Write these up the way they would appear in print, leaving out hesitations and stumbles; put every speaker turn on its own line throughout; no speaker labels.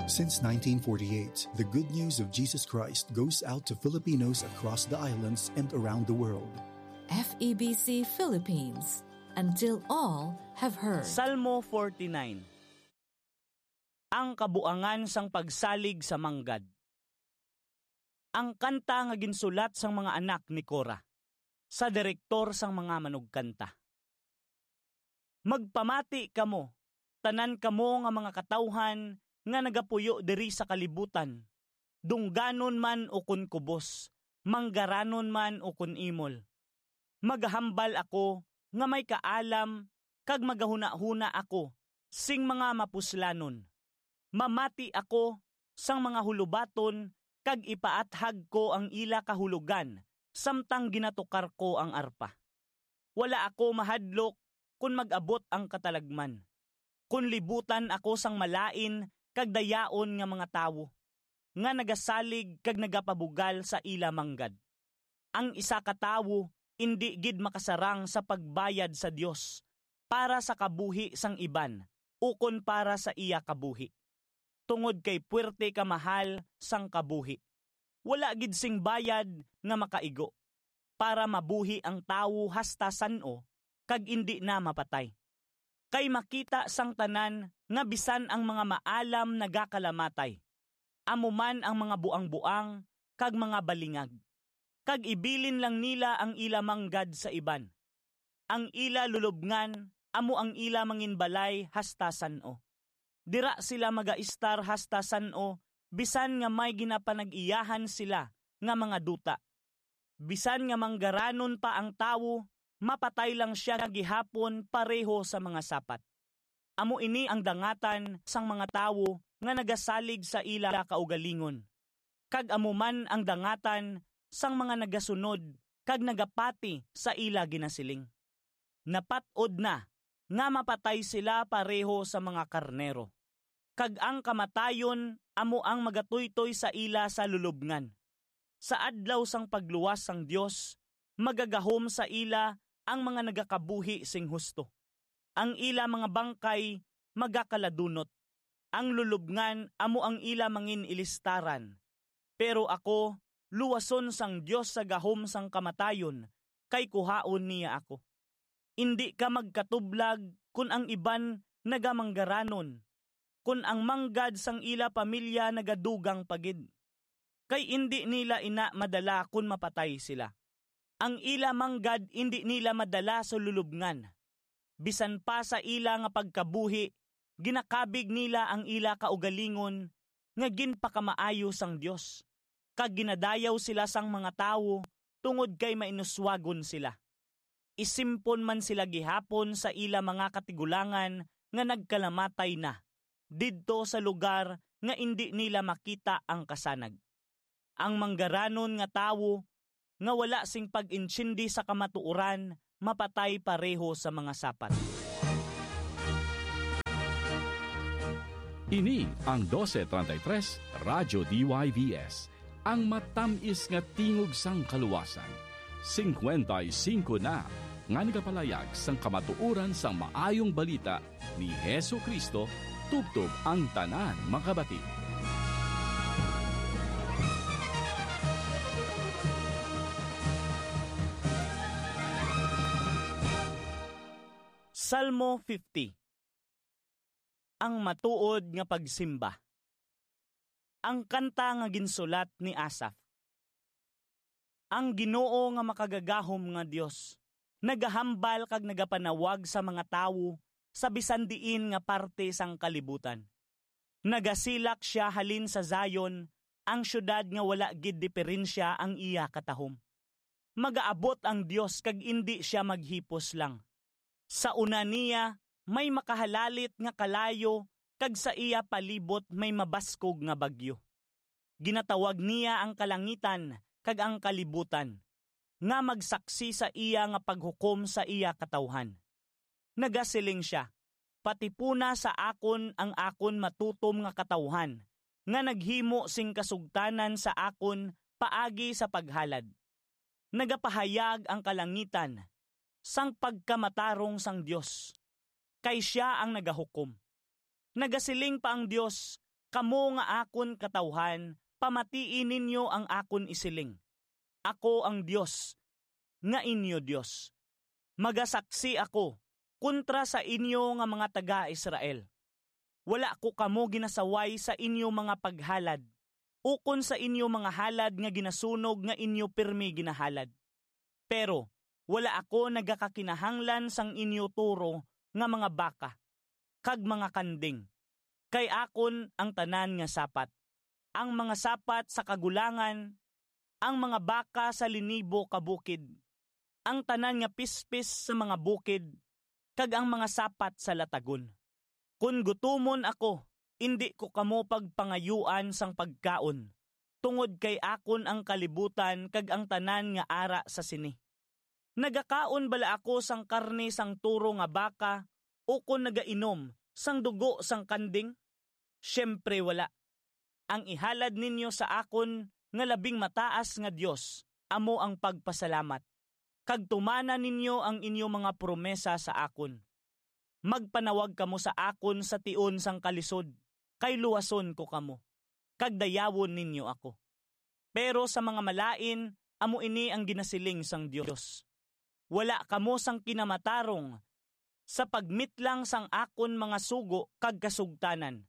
Since 1948, the good news of Jesus Christ goes out to Filipinos across the islands and around the world.
FEBC Philippines, until all have heard.
Salmo 49. Ang kabuangan sang pagsalig sa manggad. Ang kanta nga ginsulat sang mga anak ni Cora, sa direktor sang mga manugkanta. Magpamati kamo, tanan kamo nga mga katawhan nga nagapuyo diri sa kalibutan, dungganon man o kun kubos, manggaranon man o kun imol. Maghambal ako nga may kaalam, kag magahuna-huna ako, sing mga mapuslanon. Mamati ako sang mga hulubaton, kag ipaathag ko ang ila kahulugan, samtang ginatukar ko ang arpa. Wala ako mahadlok kun mag-abot ang katalagman. Kun libutan ako sang malain, kag dayaon nga mga tawo, nga nagasalig kag nagapabugal sa ila manggad. Ang isa ka tawo, indi gid makasarang sa pagbayad sa Dios para sa kabuhi sang iban, ukon para sa iya kabuhi. Tungod kay puwerte ka mahal sang kabuhi. Wala gid sing bayad nga makaigo, para mabuhi ang tawo hasta sano, kag indi na mapatay. Kay makita sang tanan nga bisan ang mga maalam nagakalamatay. Amuman ang mga buang-buang kag mga balingag. Kag ibilin lang nila ang ila manggad sa iban. Ang ila lulubngan, amo ang ila manginbalay hasta sano. Dira sila magaistar hasta sano, bisan nga may ginapanag-iyahan sila nga mga duta. Bisan nga manggaranon pa ang tawo, mapatay lang siya gihapon pareho sa mga sapat. Amo ini ang dangatan sang mga tawo nga nagasalig sa ila kaugalingon. Kag amo man ang dangatan sang mga nagasunod kag nagapati sa ila ginasiling. Napatod na nga mapatay sila pareho sa mga karnero. Kag ang kamatayon amo ang magatuytoy sa ila sa lulubngan. Sa adlaw sang pagluwas sang Dios, magagahom sa ila ang mga nagakabuhi sing husto. Ang ila mga bangkay magakaladunot. Ang lulubngan amo ang ila mangin ilistaran. Pero ako, luwason sang Dios sa gahom sang kamatayon, kay kuhaon niya ako. Indi ka magkatublag kun ang iban nagamanggaranon, kun ang manggad sang ila pamilya nagadugang pagid. Kay indi nila ina madala kun mapatay sila. Ang ila manggad indi nila madala sa lulubngan. Bisan pa sa ila nga pagkabuhi, ginakabig nila ang ila kaugalingon nga ginpakamaayo sang Dios. Kag ginadayaw sila sang mga tawo tungod kay mainuswagon sila. Isimpon man sila gihapon sa ila mga katigulangan nga nagkalamatay na, didto sa lugar nga indi nila makita ang kasanag. Ang manggaranon nga tawo nga wala sing pag-intsindi sa kamatuuran, mapatay pareho sa mga sapat.
Ini ang 1233 Radyo DYVS, ang matamis nga tingog sang kaluwasan. 55 na nga nagapalayag sang kamatuuran sang maayong balita ni Hesu Kristo, tubtob ang tanan makabati.
Salmo 50. Ang matuod nga pagsimba. Ang kanta nga ginsulat ni Asaf. Ang Ginoo nga makagagahom nga Dios, nagahambal kag nagapanawag sa mga tawo sa bisan diin nga parte sang kalibutan. Nagasilak siya halin sa Zion, ang syudad nga wala gid diferensya ang iya katahom. Magaabot ang Dios kag indi siya maghipos lang. Sa una niya, may makahalalit nga kalayo, kag sa iya palibot may mabaskog nga bagyo. Ginatawag niya ang kalangitan, kag ang kalibutan, nga magsaksi sa iya nga paghukom sa iya katawhan. Nagasiling siya, patipuna sa akon ang akon matutom nga katawhan, nga naghimo sing kasugtanan sa akon paagi sa paghalad. Nagapahayag ang kalangitan, sang pagkamatarong sang Dios, kay siya ang nagahukom. Nagasiling pa ang Dios, Kamo nga akon katawhan, pamatiin ninyo ang akon isiling. Ako ang Dios, nga inyo Dios. Magasaksi ako kontra sa inyo nga mga taga-Israel. Wala ko kamo ginasaway sa inyo mga paghalad, ukon sa inyo mga halad nga ginasunog nga inyo pirmi ginahalad. Pero wala ako nagakakinahanglan sang inyo turo nga mga baka, kag mga kanding. Kay akon ang tanan nga sapat. Ang mga sapat sa kagulangan, ang mga baka sa linibo ka bukid, ang tanan nga pispis sa mga bukid, kag ang mga sapat sa latagon. Kun gutumon ako, indi ko kamo pagpangayuan sang pagkaon, tungod kay akon ang kalibutan kag ang tanan nga ara sa sini. Nagakaon bala ako sang karne sang turo nga baka, o kun nagainom sang dugo sang kanding? Siyempre wala. Ang ihalad ninyo sa akon nga labing mataas nga Dios, amo ang pagpasalamat. Kag tumana ninyo ang inyo mga promesa sa akon. Magpanawag kamo sa akon sa tion sang kalisod, kay luwason ko kamo. Kag dayawon ninyo ako. Pero sa mga malain, amo ini ang ginasiling sang Dios. Wala kamo sang kinamatarong sa pagmitlang sang akon mga sugo kag kasugtanan.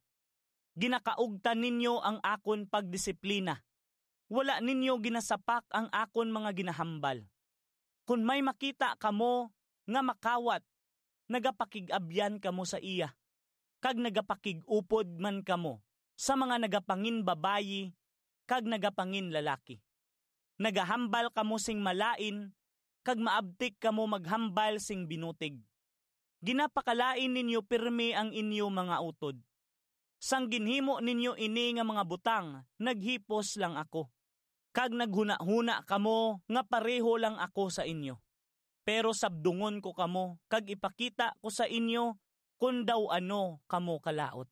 Ginakaugtan ninyo ang akon pagdisiplina. Wala ninyo ginasapak ang akon mga ginahambal. Kung may makita kamo nga makawat, nagapakigabyan kamo sa iya, kag nagapakigupod man kamo sa mga nagapangin babayi, kag nagapangin lalaki. Nagahambal kamo sing malain, kag maabtik kamo maghambal sing binutig. Ginapakalain ninyo pirmi ang inyo mga utod. Sang ginhimo ninyo ini nga mga butang, naghipos lang ako. Kag naghuna-huna kamo nga pareho lang ako sa inyo. Pero sabdungon ko kamo, kag ipakita ko sa inyo kung daw ano kamo kalaot.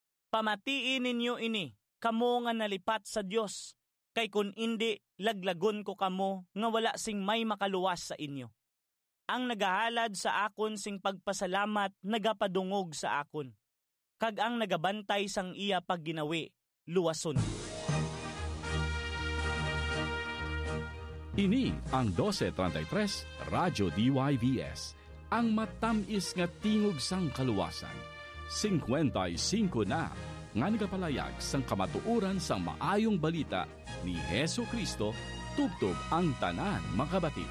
Pamatiin ninyo ini, kamo nga nalipat sa Dios, kay kun indi, laglagon ko kamo nga wala sing may makaluwas sa inyo. Ang nagahalad sa akon sing pagpasalamat, nagapadungog sa akon. Kag ang nagabantay sang iya pag ginawi, luwason.
Ini ang 1233 Radyo DYVS, ang matamis nga tingog sang kaluwasan. 55 na nga nagapalayag sang kamatuuran sang maayong balita ni Hesu Kristo, tubtob ang tanan makabati.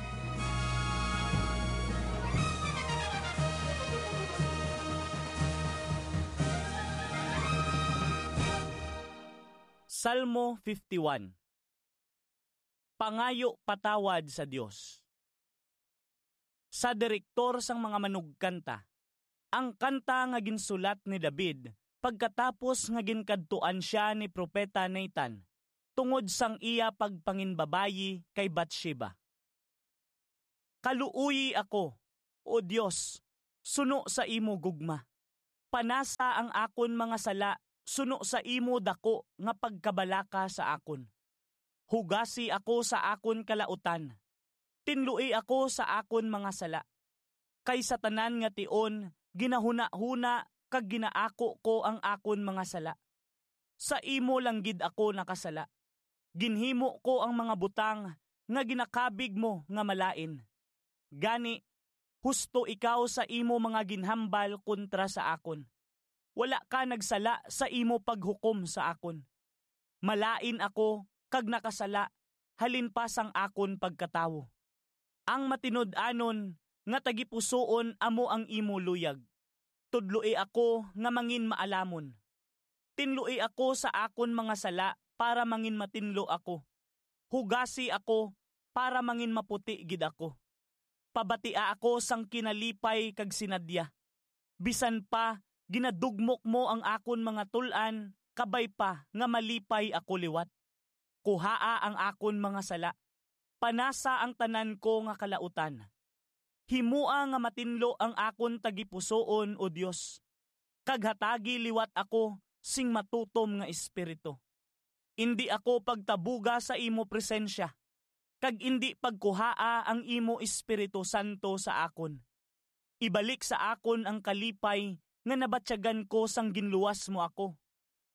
Salmo 51. Pangayo patawad sa Dios. Sa direktor sang mga manugkanta, ang kanta nga ginsulat ni David pagkatapos nga ginkadtuan siya ni Propeta Nathan tungod sang iya pagpanginbabayi kay Bathsheba. Kaluuyi ako, O Dios, suno sa imo gugma. Panasa ang akon mga sala, suno sa imo dako nga pagkabalaka sa akon. Hugasi ako sa akon kalautan. Tinlui ako sa akon mga sala. Kay sa tanan nga tion, ginahuna-huna kag ginaako ko ang akon mga sala. Sa imo lang gid ako nakasala. Ginhimo ko ang mga butang nga ginakabig mo nga malain. Gani, husto ikaw sa imo mga ginhambal kontra sa akon. Wala ka nagsala sa imo paghukom sa akon. Malain ako kag nakasala, halin pa sang akon pagkatawo. Ang matinud-anon nga tagipusoon amo ang imo luyag. Tudloi ako nga mangin maalamon. Tinlui ako sa akon mga sala para mangin matinlo ako. Hugasi ako para mangin maputi gid ako. Pabatia ako sang kinalipay kag sinadya. Bisan pa, ginadugmok mo ang akon mga tulan, kabay pa nga malipay ako liwat. Kuhaa ang akon mga sala. Panasa ang tanan ko nga kalautan. Himua nga matinlo ang akon tagipusoon, O Dios. Kaghatagi liwat ako sing matutom nga espiritu. Indi ako pagtabuga sa imo presensya. Kag indi pagkuhaa ang imo Espiritu Santo sa akon. Ibalik sa akon ang kalipay nga nabatsyagan ko sang ginluwas mo ako.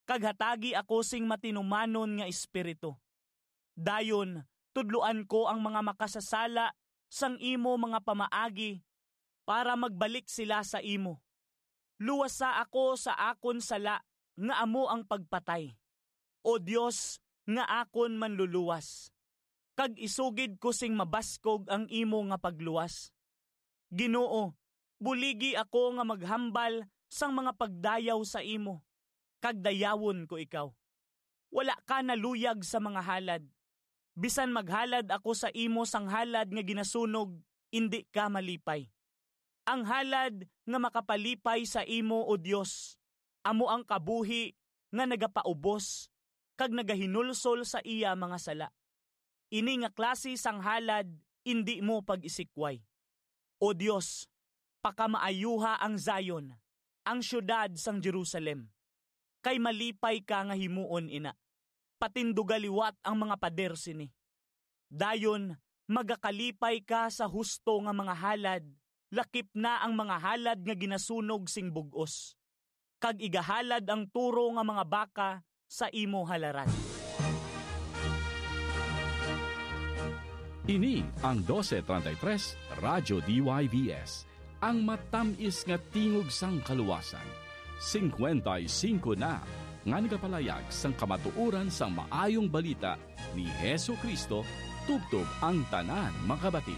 Kaghatagi ako sing matinumanon nga espiritu. Dayon, tudluan ko ang mga makasasala sang imo mga pamaagi para magbalik sila sa imo. Luwasa ako sa akon sala nga amo ang pagpatay. O Dios, nga akon manluluwas. Kag isugid ko sing mabaskog ang imo nga pagluwas. Ginoo, buligi ako nga maghambal sang mga pagdayaw sa imo. Kag dayawon ko ikaw. Wala ka naluyag sa mga halad. Bisan maghalad ako sa imo sang halad nga ginasunog, indi ka malipay. Ang halad nga makapalipay sa imo, O Dios, amo ang kabuhi nga nagapaubos, kag nagahinulsol sa iya mga sala. Ini nga klase sang halad, indi mo pag-isikway. O Dios, pakamaayuha ang Zion, ang syudad sang Jerusalem. Kay malipay ka nga himuon ina. Patindugaliwat ang mga pader sini. Dayon, magakalipay ka sa husto nga mga halad, lakip na ang mga halad nga ginasunog sing bugos. Kag igahalad ang turo nga mga baka sa imo halaran.
Ini ang 1233 Radyo DYVS, ang matamis nga tingog sang kaluwasan. 55 na nga nagapalayag sang kamatuoran sang maayong balita ni Hesu Kristo, tubtob ang tanan makabati.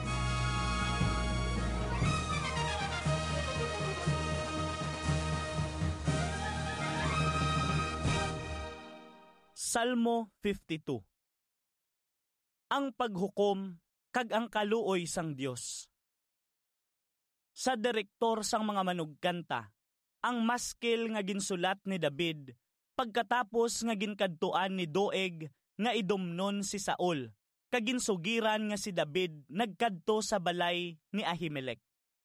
Salmo 52. Ang paghukom kag ang kaluoy sang Dios. Sa direktor sang mga manugkanta, ang maskil nga ginsulat ni David pagkatapos nga ginkadtuan ni Doeg nga idumnon si Saul, kag ginsugiran nga si David nagkadto sa balay ni Ahimelech.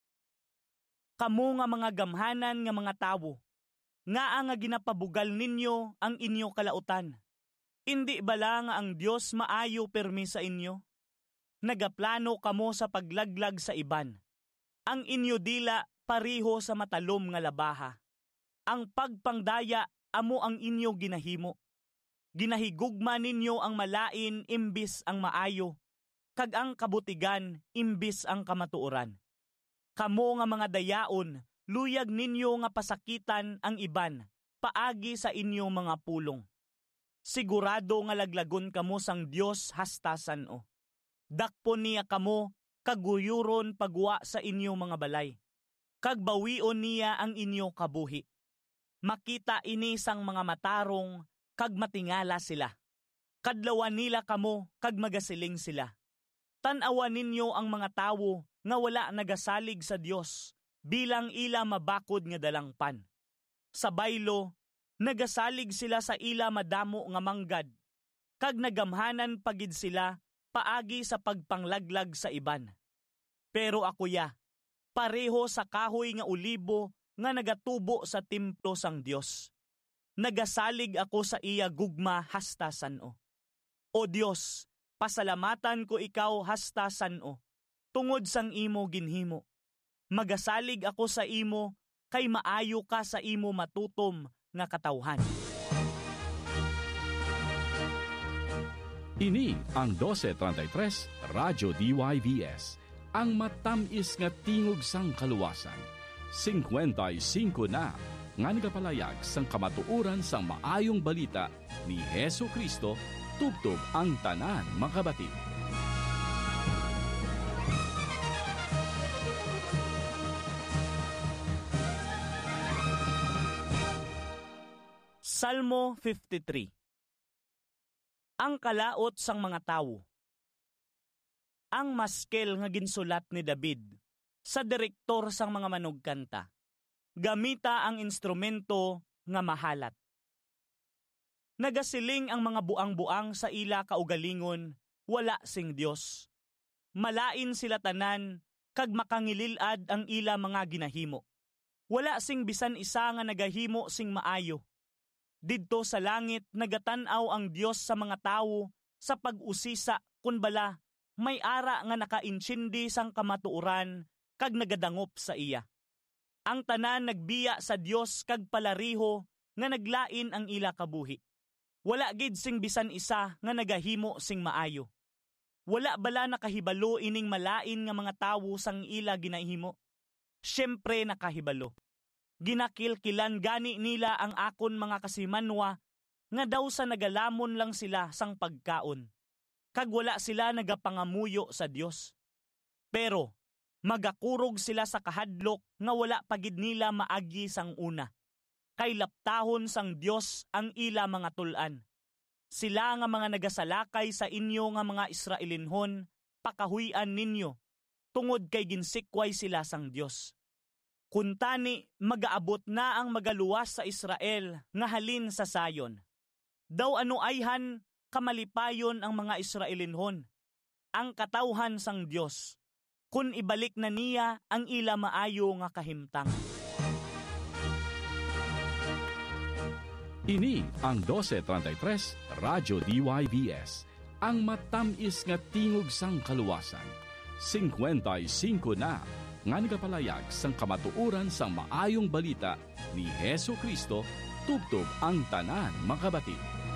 Kamu nga mga gamhanan nga mga tawo, nga ang ginapabugal ninyo ang inyo kalautan. Indi bala nga ang Dios maayo permi sa inyo? Nagaplano kamo sa paglaglag sa iban. Ang inyo dila pariho sa matalom nga labaha. Ang pagpangdaya amo ang inyo ginahimo. Ginahigugma ninyo ang malain imbis ang maayo, kag ang kabutigan imbis ang kamatuoran. Kamo nga mga dayaon, luyag ninyo nga pasakitan ang iban, paagi sa inyong mga pulong. Sigurado nga laglagon kamo sang Dios hastasan o. Dakpon niya kamo, kaguyuron pagwa sa inyong mga balay. Kagbawion niya ang inyo kabuhi. Makita ini sang mga matarong, kag matingala sila. Kadlawan nila kamo, kag magasiling sila. Tanawan ninyo ang mga tawo nga wala nagasalig sa Dios, bilang ila mabakod nga dalangpan. Sa baylo, nagasalig sila sa ila madamo nga manggad, kag nagamhanan pagid sila paagi sa pagpanglaglag sa iban. Pero ako pareho sa kahoy nga ulibo nga nagatubo sa templo sang Dios. Nagasalig ako sa iya gugma hastasan o. O Dios, pasalamatan ko ikaw hastasan o, tungod sang imo ginhimo. Magasalig ako sa imo, kay maayo ka sa imo matutom nga katawhan.
Ini ang 1233 Radyo DYVS, ang matamis nga tingog sang kaluwasan. 55 na nga nagapalayag sang kamatuoran sang maayong balita ni Hesu Kristo, tubtob ang tanan makabati.
Salmo 53. Ang kalaot sang mga tawo. Ang maskel nga ginsulat ni David sa direktor sang mga manugkanta. Gamita ang instrumento nga mahalat. Nagasiling ang mga buang-buang sa ila kaugalingon, wala sing Dios. Malain sila tanan, kag makangililad ang ila mga ginahimo. Wala sing bisan isa nga nagahimo sing maayo. Didto sa langit nagatanaw ang Dios sa mga tawo sa pag-usisa kun bala may ara nga nakaintsindi sang kamatuoran kag nagadangop sa iya. Ang tanan nagbiya sa Dios kag palariho nga naglain ang ila kabuhi. Wala gid sing bisan isa nga nagahimo sing maayo. Wala bala nakahibalo ining malain nga mga tawo sang ila ginahimo. Syempre nakahibalo. Ginakilkilan gani nila ang akon mga kasimanwa nga daw sa nagalamon lang sila sang pagkaon. Kag wala sila nagapangamuyo sa Dios. Pero magakurog sila sa kahadlok nga wala pagid nila maagi sang una. Kay laptahon sang Dios ang ila mga tulan. Sila nga mga nagasalakay sa inyo nga mga Israelinhon, pakahuyan ninyo, tungod kay ginsikway sila sang Dios. Kuntani magaabot na ang magaluwas sa Israel nga halin sa sayon. Daw ano ayhan kamalipayon ang mga Israelinhon, ang katawhan sang Dios, kun ibalik na niya ang ila maayo nga kahimtang.
Ini ang 1233 Radyo DYVS, ang matamis nga tingog sang kaluwasan. 55 na nga nagapalayag sang kamatuoran sang maayong balita ni Hesu Kristo, tubtob ang tanan makabati.